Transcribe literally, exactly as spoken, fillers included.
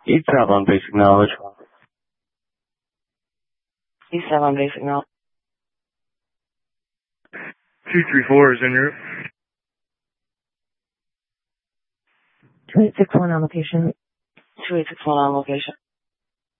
East seven basic knowledge. East seven basic knowledge. two three four is en route. two eight six one on location. two eight six one on location.